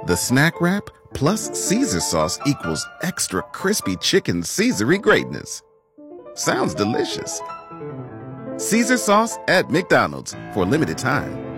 The snack wrap plus Caesar sauce equals extra crispy chicken Caesary greatness. Sounds delicious. Caesar sauce at McDonald's for a limited time.